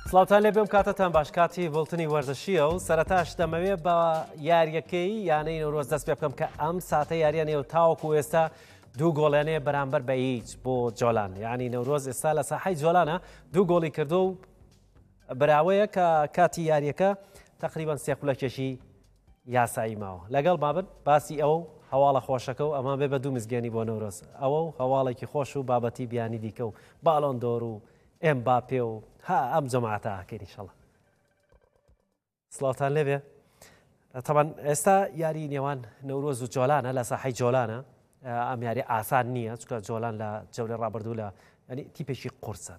سڵاوتان لێ بێم کاتتان باش کاتی وڵتنی وەرزشیە و سەرەتاش دەمەوێت بە یاریەکەی یانەی نەورۆز دەست پێ بکەم کە ئەم ساتە یاریانێ و تاوەکو ئێستا دوو گۆڵێنێ بەرامبەر بە هیچ بۆ جۆلان یعنی نەورۆز ئێستا لە ساحەی جۆلانە دوو گۆڵی کردو و براوەیە کە کاتی یاریەکە تقریبان سێ خولەکێشی یاسایی ماوە لەگەڵ بابن باسی ئەوە هەواڵە خۆشەکە و ئەمان بێ بە دوو مزگەنی بۆ نەورۆز ئەوە و هەواڵێکی خۆش و بابەتی بیانی دیکە و باڵۆن دۆر و ئێمباپێ و ها ئەم جەماعەتە ئاکەین ئینشەڵا سڵاوتان لێبێ تەبەن ئێستا یاری نێوان نەورۆز و جۆلانە لە ساحەی جۆلانە ئەم یاری ئاسان نییە چونکە جۆلان لە جەولەی ڕابردوو لە ینی تیپێکی قورسە